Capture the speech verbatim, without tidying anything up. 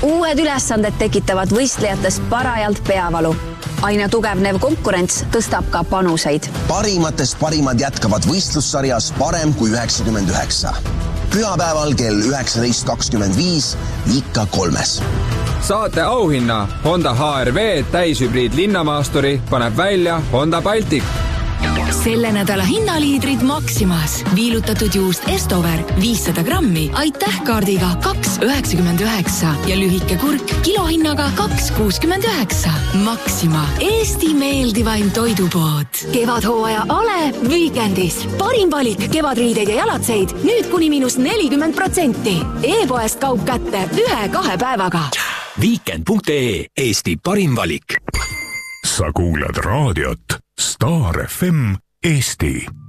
Uued ülesanded tekitavad võistlejates parajalt peavalu. Aina tugevnev konkurents tõstab ka panuseid. Parimatest parimad jätkavad võistlussarjas parem kui üheksakümmend üheksa. Pühapäeval kell üheksateist kakskümmend viis ikka kolmes. Saate auhinna Honda H R V täishübriid linnamaasturi paneb välja Honda Baltic. Selle nädala hinnaliidrid Maximas. Viilutatud juust Estover viissada grammi aitäh kaardiga kaks üheksakümmend üheksa ja lühike kurk kilohinnaga kaks kuuskümmend üheksa. Maxima, Eesti meeldivaim toidupood. Kevadhooaja ale Weekendis. Parim valik kevadriideid ja jalatseid nüüd kuni miinus nelikümmend protsenti. E-poest kaup kätte ühe-kahe päevaga. Weekend punkt ee, Eesti parim valik. Sa kuulad raadiot Star F M Eesti.